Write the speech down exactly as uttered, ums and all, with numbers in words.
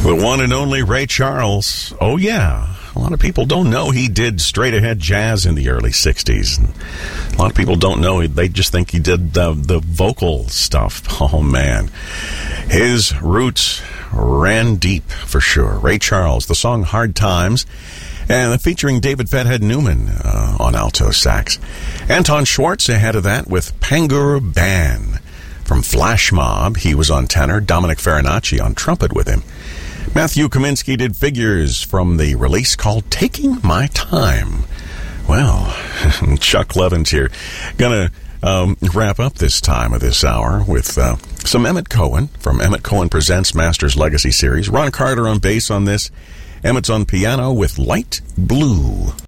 The one and only Ray Charles. Oh, yeah. A lot of people don't know he did straight-ahead jazz in the early sixties. A lot of people don't know. They just think he did the, the vocal stuff. Oh, man. His roots ran deep, for sure. Ray Charles, the song Hard Times, and featuring David Fathead Newman uh, on alto sax. Anton Schwartz ahead of that with Pangur Ban. From Flash Mob, he was on tenor. Dominic Farinacci on trumpet with him. Matthew Kaminsky did figures from the release called Taking My Time. Well, Chuck Levins here. Gonna um, wrap up this time of this hour with uh, some Emmett Cohen from Emmett Cohen Presents Masters Legacy Series. Ron Carter on bass on this. Emmett's on piano with Light Blue.